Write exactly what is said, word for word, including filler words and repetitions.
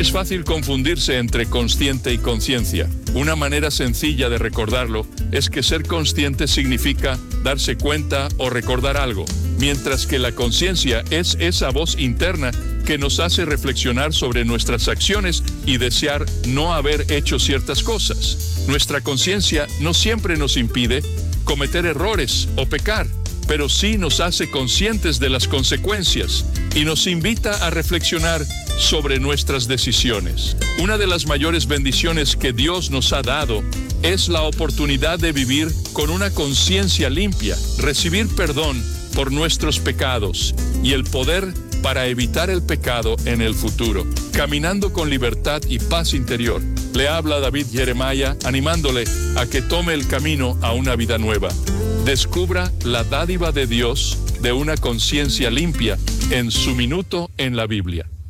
Es fácil confundirse entre consciente y conciencia. Una manera sencilla de recordarlo es que ser consciente significa darse cuenta o recordar algo, mientras que la conciencia es esa voz interna que nos hace reflexionar sobre nuestras acciones y desear no haber hecho ciertas cosas. Nuestra conciencia no siempre nos impide cometer errores o pecar, pero sí nos hace conscientes de las consecuencias y nos invita a reflexionar sobre nuestras decisiones. Una de las mayores bendiciones que Dios nos ha dado es la oportunidad de vivir con una conciencia limpia, recibir perdón por nuestros pecados y el poder para evitar el pecado en el futuro, caminando con libertad y paz interior. Le habla David Jeremiah, animándole a que tome el camino a una vida nueva. Descubra la dádiva de Dios de una conciencia limpia en su minuto en la Biblia.